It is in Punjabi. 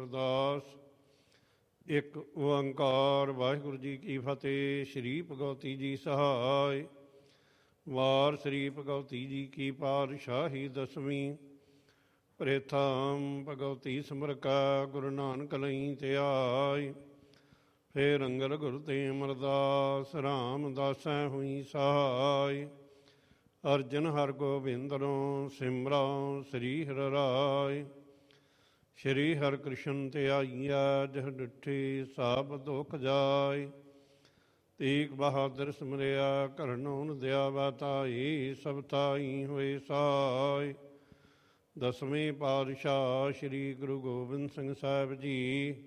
ਅਰਦਾਸ। ਇੱਕ ਓੰਕਾਰ ਵਾਹਿਗੁਰੂ ਜੀ ਕੀ ਫਤਿਹ। ਸ਼੍ਰੀ ਭਗਵਤੀ ਜੀ ਸਹਾਇ। ਵਾਰ ਸ਼੍ਰੀ ਭਗਵਤੀ ਜੀ ਕੀ ਪਾਤਸ਼ਾਹੀ ਦਸਵੀਂ। ਪ੍ਰੇਥਾਮ ਭਗਵਤੀ ਸਿਮਰਕਾ ਗੁਰੂ ਨਾਨਕ ਲਈ ਧਿਆਇ। ਫੇਰ ਅੰਗਦ ਗੁਰੂ ਤੇ ਅਮਰਦਾਸ ਰਾਮਦਾਸੈ ਹੋਈ ਸਹਾਇ। ਅਰਜਨ ਹਰ ਗੋਬਿੰਦਨੋ ਸਿਮਰਉ ਸ੍ਰੀ ਹਰਿ ਰਾਇ। ਸ਼੍ਰੀ ਹਰਿ ਕ੍ਰਿਸ਼ਨ ਧਿਆਈਐ ਜਿਹ ਡਿਠੀ ਸਭ ਦੁਖ ਜਾਇ। ਤੀਗ ਬਹਾਦਰ ਸਿਮਰਿਆ ਕਰਨਉ ਦਿਆ ਬਾਤਾਈ। ਸਭ ਤਾਈ ਹੋਏ ਸਹਾਇ। ਦਸਵੇਂ ਪਾਤਸ਼ਾਹ ਸ਼੍ਰੀ ਗੁਰੂ ਗੋਬਿੰਦ ਸਿੰਘ ਸਾਹਿਬ ਜੀ